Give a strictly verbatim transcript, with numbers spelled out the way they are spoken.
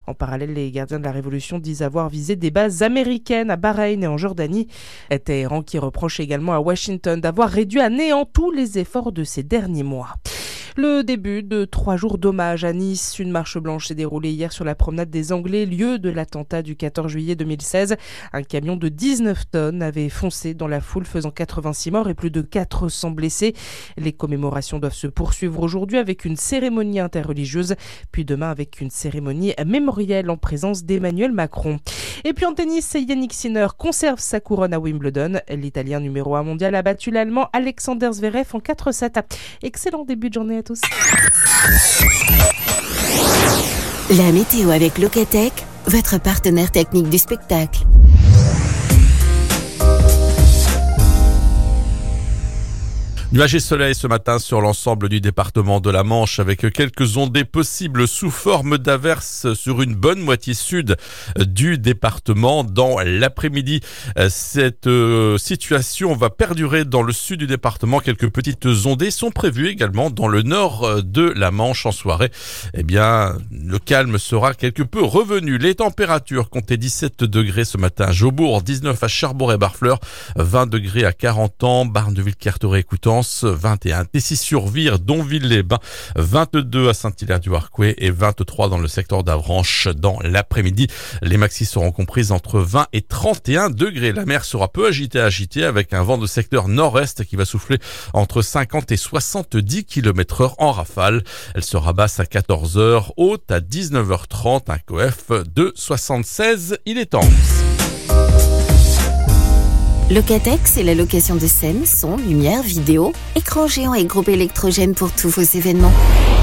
En parallèle, les gardiens de la Révolution disent avoir visé des bases américaines à Bahreïn et en Jordanie. Téhéran qui reproche également à Washington d'avoir réduit à néant tous les efforts de ces derniers mois. Le début de trois jours d'hommage à Nice. Une marche blanche s'est déroulée hier sur la promenade des Anglais, lieu de l'attentat du quatorze juillet deux mille seize. Un camion de dix-neuf tonnes avait foncé dans la foule, faisant quatre-vingt-six morts et plus de quatre cents blessés. Les commémorations doivent se poursuivre aujourd'hui avec une cérémonie interreligieuse, puis demain avec une cérémonie mémorielle en présence d'Emmanuel Macron. Et puis en tennis, Yannick Sinner conserve sa couronne à Wimbledon. L'Italien numéro un mondial a battu l'Allemand Alexander Zverev en quatre sept. Excellent début de journée à tous. La météo avec Locatech, votre partenaire technique du spectacle. Nuages et soleil ce matin sur l'ensemble du département de la Manche avec quelques ondées possibles sous forme d'averses sur une bonne moitié sud du département dans l'après-midi. Cette euh, situation va perdurer dans le sud du département. Quelques petites ondées sont prévues également dans le nord de la Manche en soirée. Eh bien, le calme sera quelque peu revenu. Les températures comptaient dix-sept degrés ce matin à Jobourg, dix-neuf à Cherbourg et Barfleur, vingt degrés à Carentan, Barneville-Carteret-Coutances, vingt et un Tessy-sur-Vire, Donville-les-Bains, vingt-deux à Saint-Hilaire-du-Harcouët et vingt-trois dans le secteur d'Avranches dans l'après-midi. Les maxis seront comprises entre vingt et trente et un degrés. La mer sera peu agitée agitée avec un vent de secteur nord-est qui va souffler entre cinquante et soixante-dix kilomètres heure en rafale. Elle sera basse à quatorze heures, haute à dix-neuf heures trente, un C O F de soixante-seize. Il est temps. Locatech, c'est la location de scènes, son, lumière, vidéo, écran géant et groupe électrogène pour tous vos événements.